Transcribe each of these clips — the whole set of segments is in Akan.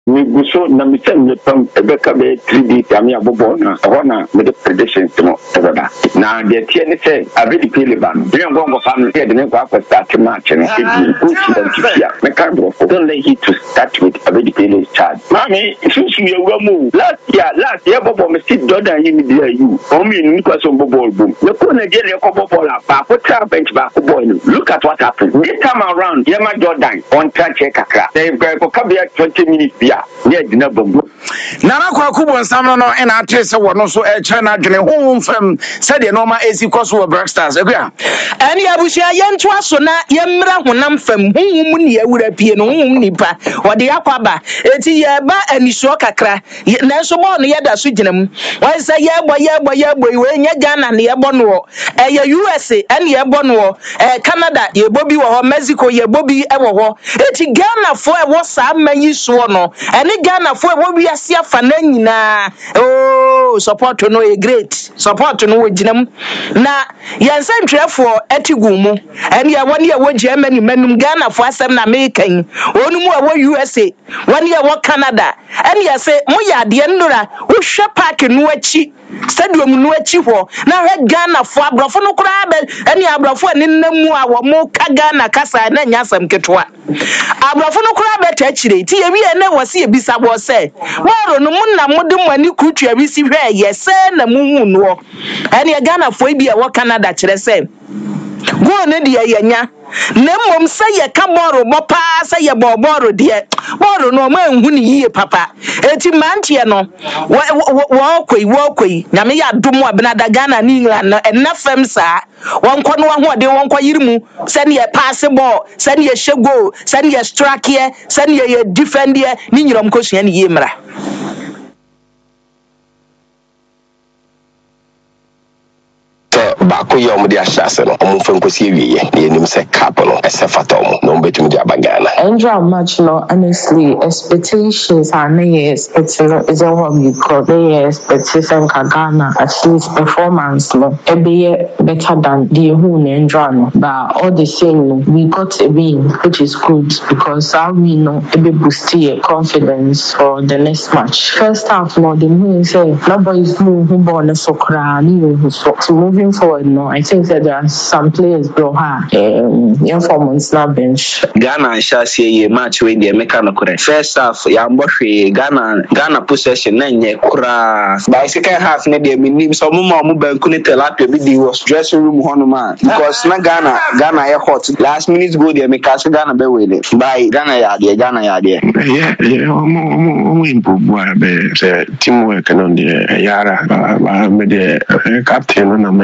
me so na me send me pam ebeka be 3D ami abobo na hona me the predictions no ebeba na the tie ne say abedi pele ba no me ngongo fa no de ne kwa start match no ebi uchi da tifia me kan bro don't let it to start with abedi pele charge mami susu ye wamu last year bobo me sit Jordan yi me there you o me ni kwa so bobo boom me ko na je le ko bobo la ba ko tra bench ba ko boy no look at what happened this time around Yema Jordan on track kakra they go kabia 20 minutes bia ne dina bombo Nana Kwaku Bonsam no and actress no so China dwene home fam said the normal AC cost over Blackstars agria and yabusia yentwa so na yemra honam fam hum ni awura pie no hum nipa ode akwaba eti ye ba aniso kakra na so mo no yeda so ginam why say yebo we nya Ghana ne yebo no ye USA and yebo no Canada yebo bi wo ho Mexico yebo bi e wo ho eti Ghana fo e wo sa manyi so no ene Ghana fo e wo wi asia fa na nyina oh support no e great support no ginam na yansa ntwefo etigu mu ene ye woni ye wo Germany manum Ghana fo asem na American onu mu e wo USA woni ye wo Canada ene ye se mo ya de nnura wo hwe park no achi stadium no achi ho na hwe Ghana fo abrofo no kura be ene abrofo ani namu a wo mo ka Ghana kasa na nyasam ketwa abrofo no kura be ta chire ti ye wi ene wose ye bisa bo se woro no munna mode mani kutwa bi si hwe ye se na muhu no ene Ghana fo bi e wo Canada kire se go ne de ye nya na mom se ye ka boro bo pa se ye bo boro de boro no ma nhu ni yie papa eti mantie no wo koi na me ya dum abnada Ghana ni England na fam sa wonko no ho de wonko yirimu se ne ye pass ball se ne ye shego se ne ye strike here se ne ye defend here ni nyirom kosua ne yie mra Bako yom di ashase no omo fa nkosi wiye ne nim se cap no ese fata omo no betumi di abagana Andrew match no honestly expectations are no expecting is what we got they expectation ka Ghana at least performance no be better than the who Andrew no but all the same we got a win which is good because our win no be boost your confidence for the next match first half no the who say nobody's who born so kra ni who so moving forward no I think that there are some players bro young formants na bench Ghana shasi ye match we dey make no correct first half ya mbɔhwe Ghana possession na nye kura by second half na dey minim so mo banku ne telapia bi dey was dressing room honoma because na Ghana ya hot last minute goal dey make us Ghana be wele by Ghana ya dey yeah omo improve be teamwork no dey yara ba me dey captain na me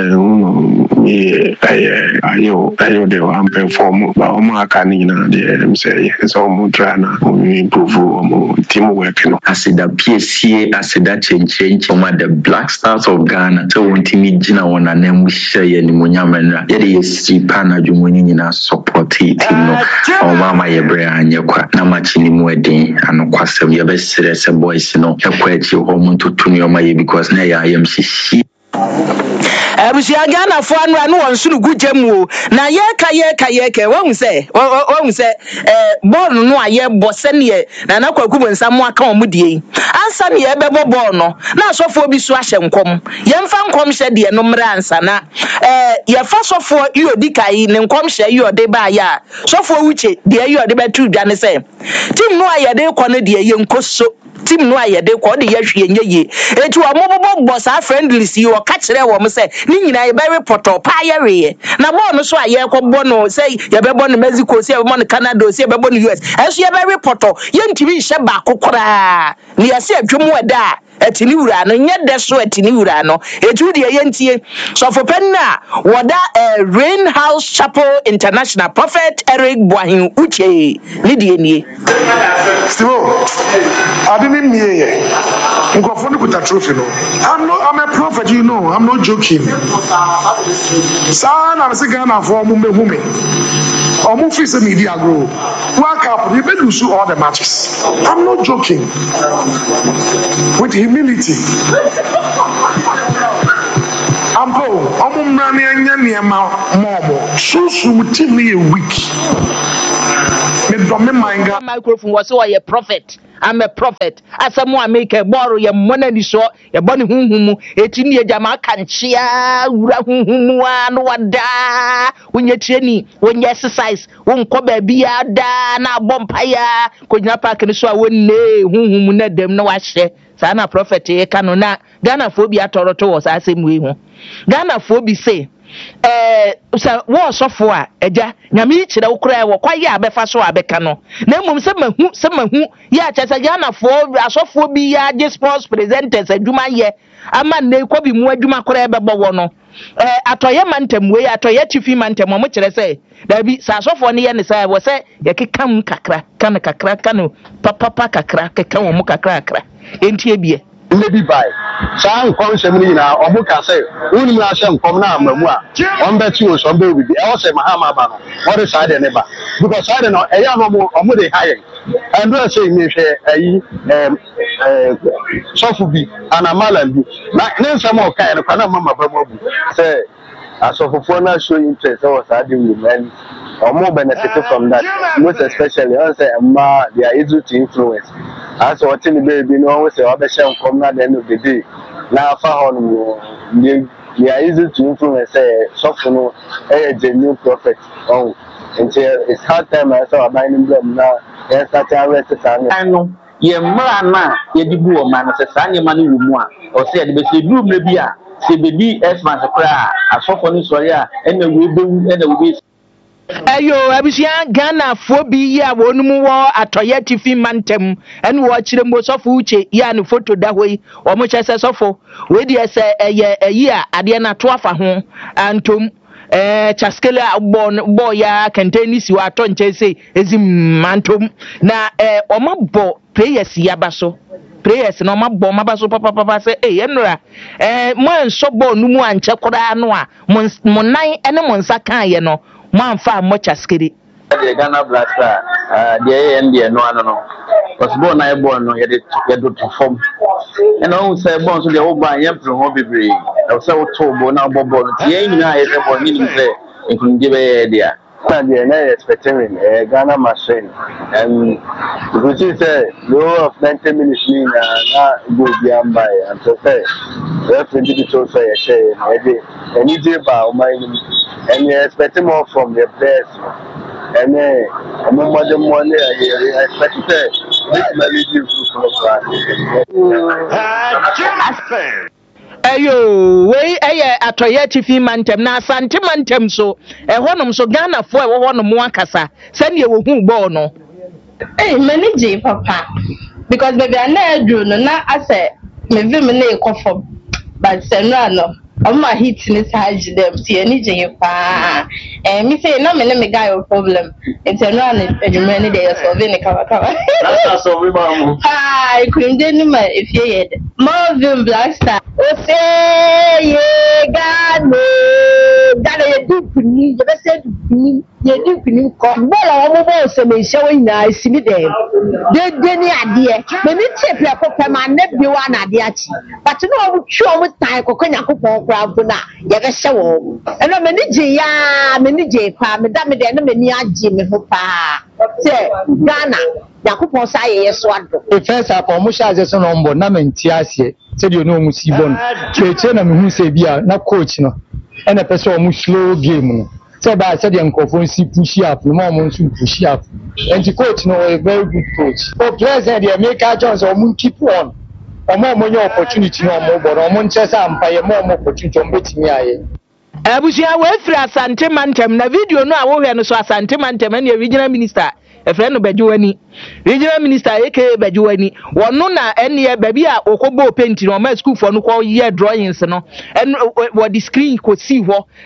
ayo de wa perform ba omo aka ni na de say so omo try na improve omo teamwork no asida PSA asida change omo the Black Stars of Ghana to wontimi gina wona na mu hye ni munyamana ye de yesi pana dwumoni nyina support team no omo ma ye bre anye kwa na match ni mu edin anokwasem ye be sere se boys no ekwa echi omo ntutuni omo ye because na ya yam shishi Abusia Ghana fo anwa no wonsunu gujemu na yeka won se ball no aye bose ne na Kwaku Bonsam aka omudie ansa ne bebo ball no na asofo bi so ahye nkom yemfa nkom hye de no mra ansa na ye fa sofo yodi kai ne nkom hye yodi ba ya sofo wuche de yodi betu dwane se team no aye de kɔ no de ye nkoso team no ayede ko de yahwe nyeye etu omobobo boss a friendlies yi o ka kire wo mo se ni nyina ye be report pa yare na ball no so aye ko bo no say ye be bo no Mexico say ye be bo no Canada say ye be bo no US eso ye be report ye ntimi hye ba kokora ni ye se adwom weda etini wura no nye de so etini wura no etu de ye ntie so for penna woda Rain House Chapel International Prophet Eric Boahin uche ni de nie Still didn't hear trophy. No, I'm a prophet, you know. I'm not joking. Son, I'm saying Ghana for women. Or movies and media grow. Work up, you better lose all the matches. I'm not joking. With humility. Ampo, microphone was so a prophet. I'm a prophet asɛm a make bɔro yɛ mmɔna ni so yɛ bɔ ne huhumu eti ne agama kanchia wura huhumu a no wada wonye training wonye exercise wonkɔ baabi ya da na bompa ya konyina park ne so a wonne huhumu na dem na wahyɛ saa na prophet e ka no na Ghana fo bi atɔrɔto wɔ saa asɛm wei ho Ghana fo bi say sa wo sofo a eja nyame kyerɛ wo kra wo kwaye abefa so abeka no na mmom sɛ mahu ya kyesa Ghana fo asofo bi ya je sports presenters adwuma ye ama ne kɔ bi mu adwuma kra bɛbɔ wo no atoye mantem we atoye tifi mantem mo kyerɛ sɛ da bi sa asofo ne ye ne sɛ wo sɛ ye kekam kakra kan papa kakra keka wo mu kakra entie bie maybe by some consumption in our Omuka say, only Russian come now, Mamma, one bet you or some baby, I was a Mahamabano, what is I never, because I don't know, a young or Moody high. And we're saying, Sofubi and a Malambi, not some more kind of Panama, say, as of a foreigner show interest, I was adding with men. Or more benefited from that, most especially I say they are easy to influence. As what in the baby, no one say other shall come at the end of the day. Now found they are easy to influence soften a genuine prophet. Oh, until it's hard time I saw binding them now. Yes, such a rest I know. Ye man, ye dibu man, says Sanya Manu or said the best room maybe a CBD as man a cry, a softening soya, and the will and the will. Ayo abusia Ghana fo bi ya wonum wo atoye tifi mantem en wo chire mo sofo uche ya ne photo da hoi wo mo chese sofo we die se eye ayi a ade na to afa ho antom chaskele bo ya kanteni si wa to nchese ezim mantom na o mabo prayers ya baso prayers no mabo mabaso papa se enura mo enso bo numu anche kora no a mo nan ene mo nsa kan ye no man fa much askeri the Ghana blaster the end no was born I born no you do perform and I say born so the old man yam from hobby bree I say what to bo na bobo tie nyina e se born ni say including give there and the expecting Ghana machine and which is low of 90 minutes mean na go be by and so say reference to say e any day ba o my and you expect more from the players. And I'm more than one year. I expect ayo we atoye tifi mantem na asante mantem so honom so Ghana fo honom akasa sane wo hu bo no manage papa because baby I na do no na ase me vim na ekofo but senra no Oma hit ni charge them see any jing pa me say no me guy problem it's no an edumani dey solve ni kawa that's so we mamu hi queen dey ma if you head Marvin Blackstar o say ye God ye deep ni you be say ye deep ni ko bola wo bo se me hye wo nyina simi dem de ni ade me ni chepe akopɛ ma na bi wa na ade achi but no wo twa wo tan kokonya kopɔ na ya ga shawo eno me ni je ya me ni je pa me da me de no me ni agi me ho pa se Ghana yakopɔ sa ye so ado the first up o mo sha je so no mbo na me nti ase se de no mu si bon cheche na me hu se bia na coach no ena pese o mu slow game no se ba se de nkofo si push up no mo nso push up and the coach no a very good coach for president the America Jones o mu keep on omo nye opportunity no omo boro omo nchesa mpaye mo opportunity omo betimi aye abusia we free asante mantem na video no a wo hwe no so asante mantem na regional minister efre no Bajuwani regional minister aka Bajuwani wono na ene baby a okobo paint no ma school for no ko ye drawings no en wo the screen ko si ho